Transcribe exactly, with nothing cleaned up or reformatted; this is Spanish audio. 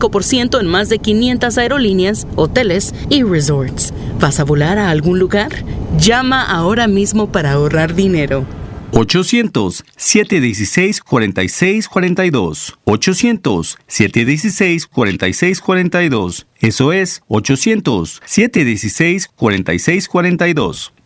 por ciento en más de quinientas aerolíneas, hoteles y resorts. ¿Vas a volar a algún lugar? Llama ahora mismo para ahorrar dinero. ochocientos, siete uno seis, cuatro seis cuatro dos. ochocientos, siete uno seis, cuatro seis cuatro dos. Eso es ochocientos, siete uno seis, cuatro seis cuatro dos.